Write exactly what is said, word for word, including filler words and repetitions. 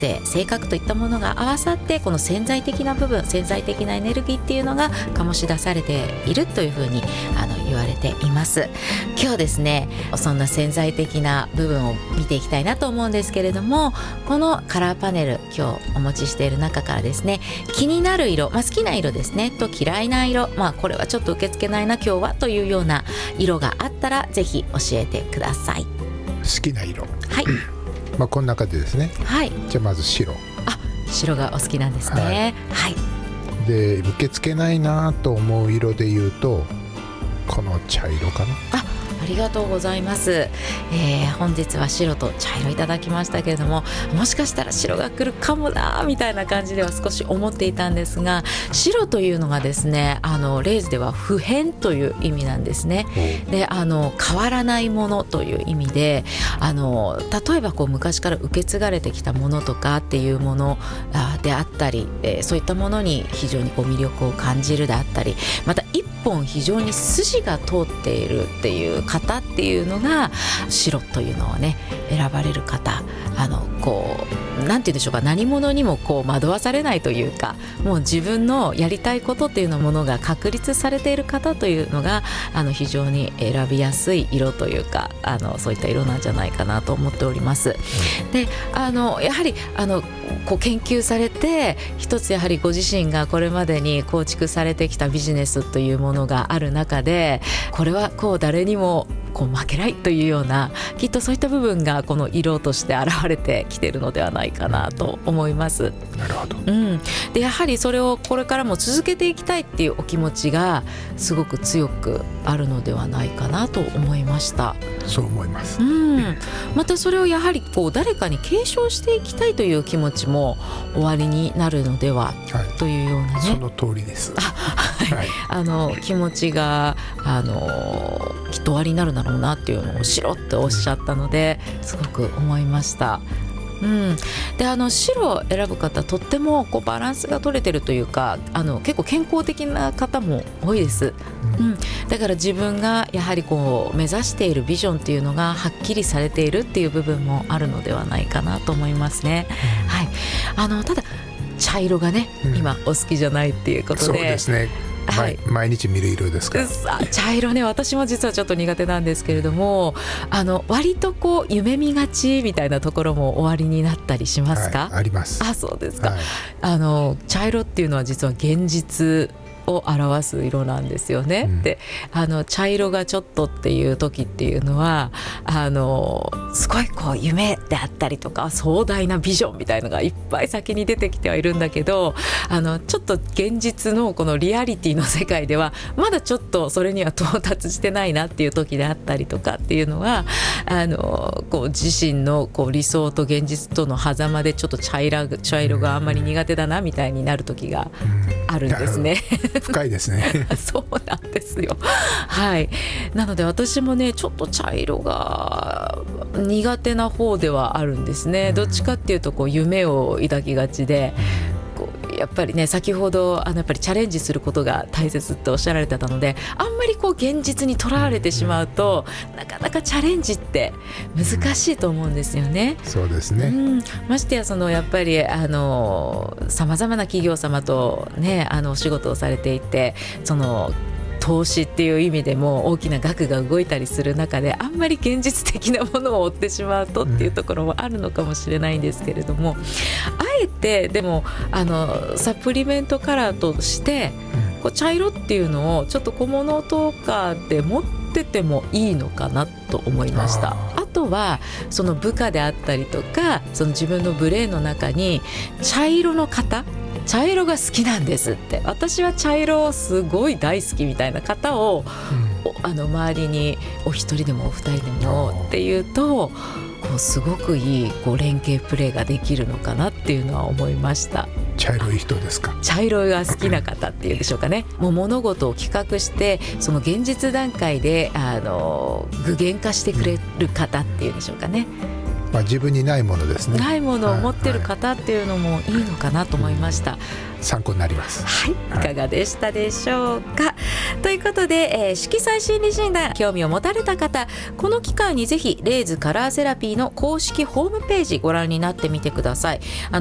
で性格といったものが合わさって、この潜在的な部分、潜在的なエネルギーっていうのが醸し出されているというふうにあの言われています。今日ですね、そんな潜在的な部分を見ていきたいなと思うんですけれども、このカラーパネル今日お持ちしている中からですね、気になる色、まあ、好きな色ですねと嫌いな色、まあ、これはちょっと受け付けないな今日はというような色があったらぜひ教えてください。 好きな色、 はいまあ、この中でですね、 はい、 じゃあまず白。 あ、白がお好きなんですね。はい、はい、 で受け付けないなと思う色で言うとこの茶色かな。 あ、ありがとうございます、えー、本日は白と茶色いただきましたけれども、もしかしたら白が来るかもなみたいな感じでは少し思っていたんですが、白というのがですね、あのレイズでは不変という意味なんですね。で、あの変わらないものという意味で、あの例えばこう昔から受け継がれてきたものとかっていうものであったり、えー、そういったものに非常にこう魅力を感じるであったり、また一本非常に筋が通っているっていう方っていうのが白というのをね選ばれる方、あのこうなんて言うんでしょうか、何者にもこう惑わされないというか、もう自分のやりたいことっていうのものが確立されている方というのがあの非常に選びやすい色というか、あのそういった色なんじゃないかなと思っております。で、あのやはりあのこう研究されて、一つやはりご自身がこれまでに構築されてきたビジネスというものがある中で、これはこう誰にもこう負けないというような、きっとそういった部分がこの色として現れてきているのではないかなと思います。 なるほど、 うん、でやはりそれをこれからも続けていきたいっていうお気持ちがすごく強くあるのではないかなと思いました。 そう思います、 うん、またそれをやはりこう誰かに継承していきたいという気持ちもおありになるのでは、はい、というようなね、 その通りです。 あ、はい、あの気持ちがあのきっとおありになるだろうなっていうのを白っておっしゃったので、すごく思いました。うん、であの白を選ぶ方、とってもこうバランスが取れてるというか、あの結構健康的な方も多いです、うん、だから自分がやはりこう目指しているビジョンっていうのがはっきりされているっていう部分もあるのではないかなと思いますね、うん、はい、あのただ茶色がね、うん、今お好きじゃないっていうことで。 そうですね、はい、毎日見る色ですから。 茶色ね、私も実はちょっと苦手なんですけれども、あの割とこう夢見がちみたいなところもおありになったりしますか？ はい、あります。 あ、そうですか、 はい、 あの茶色っていうのは実は現実を表す色なんですよね、うん、であの茶色がちょっとっていう時っていうのは、あのすごいこう夢であったりとか壮大なビジョンみたいのがいっぱい先に出てきてはいるんだけど、あのちょっと現実のこのリアリティの世界ではまだちょっとそれには到達してないなっていう時であったりとかっていうのは、あのこう自身のこう理想と現実との狭間でちょっと茶色、茶色があんまり苦手だなみたいになる時があるんですね。 深いですねそうなんですよ、はい、なので私もねちょっと茶色が苦手な方ではあるんですね。どっちかっていうとこう夢を抱きがちで、こうやっぱりね先ほどあのやっぱりチャレンジすることが大切っておっしゃられてたので、あんまりこう現実にとらわれてしまうとなかなかチャレンジって難しいと思うんですよね。 そうですね、 うん、ましてやそのやっぱりあの様々な企業様とねあのお仕事をされていて、その投資っていう意味でも大きな額が動いたりする中で、あんまり現実的なものを追ってしまうとっていうところもあるのかもしれないんですけれども、あえてでもあのサプリメントカラーとしてこう茶色っていうのをちょっと小物とかで持っててもいいのかなと思いました。あとはその部下であったりとか、その自分のブレーンの中に茶色の方、茶色が好きなんですって、私は茶色すごい大好きみたいな方を、うん、あの周りにお一人でもお二人でもっていうと、こうすごくいいこう連携プレーができるのかなっていうのは思いました。 茶色い人ですか？ 茶色が好きな方っていうんでしょうかねもう物事を企画してその現実段階であの具現化してくれる方っていうんでしょうかね。 まあ、自分にないものですね。 ないものを持ってる方っていうのもいいのかなと思いました、はい、 参考になります。 はい、いかがでしたでしょうか、はい、ということで、えー、色彩心理診断興味を持たれた方、この機会にぜひレイズカラーセラピーの公式ホームページご覧になってみてください。